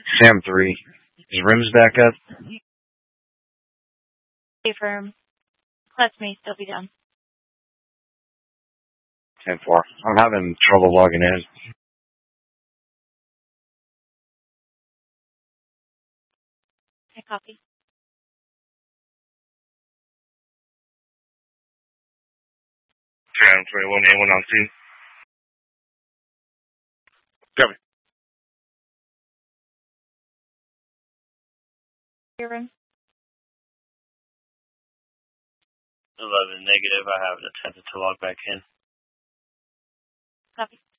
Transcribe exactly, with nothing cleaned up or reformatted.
Sam three. Is rims back up? Stay firm. Class may still be down. ten four. I'm having trouble logging in. Okay, copy. three twenty-one, A one on scene. Copy. Your room. eleven negative. I haven't attempted to log back in. Copy.